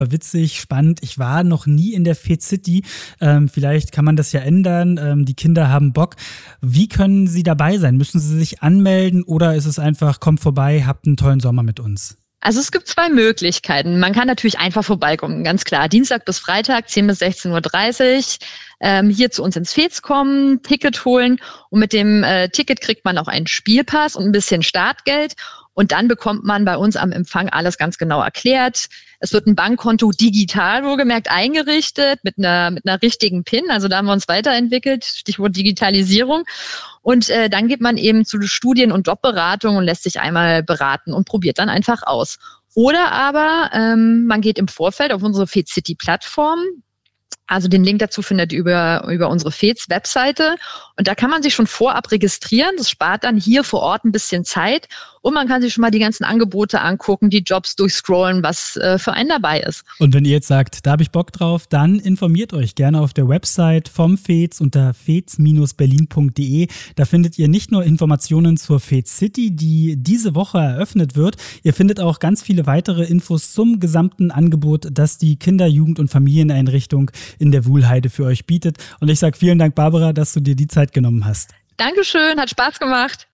Witzig, spannend. Ich war noch nie in der Fed City. Vielleicht kann man das ja ändern. Die Kinder haben Bock. Wie können sie dabei sein? Müssen sie sich anmelden oder ist es einfach, kommt vorbei, habt einen tollen Sommer mit uns? Also es gibt 2 Möglichkeiten. Man kann natürlich einfach vorbeikommen, ganz klar. Dienstag bis Freitag, 10 bis 16:30 Uhr, hier zu uns ins Fez kommen, Ticket holen und mit dem Ticket kriegt man auch einen Spielpass und ein bisschen Startgeld und dann bekommt man bei uns am Empfang alles ganz genau erklärt. Es wird ein Bankkonto digital wohlgemerkt eingerichtet mit einer richtigen PIN, also da haben wir uns weiterentwickelt, Stichwort Digitalisierung. Und dann geht man eben zu Studien- und Jobberatung und lässt sich einmal beraten und probiert dann einfach aus. Oder aber man geht im Vorfeld auf unsere Fed City Plattform. Also den Link dazu findet ihr über unsere Fez-Webseite. Und da kann man sich schon vorab registrieren. Das spart dann hier vor Ort ein bisschen Zeit. Und man kann sich schon mal die ganzen Angebote angucken, die Jobs durchscrollen, was für einen dabei ist. Und wenn ihr jetzt sagt, da habe ich Bock drauf, dann informiert euch gerne auf der Website vom Fez unter fez-berlin.de. Da findet ihr nicht nur Informationen zur Fez City, die diese Woche eröffnet wird. Ihr findet auch ganz viele weitere Infos zum gesamten Angebot, das die Kinder-, Jugend- und Familieneinrichtung in der Wuhlheide für euch bietet. Und ich sage vielen Dank, Barbara, dass du dir die Zeit genommen hast. Dankeschön, hat Spaß gemacht.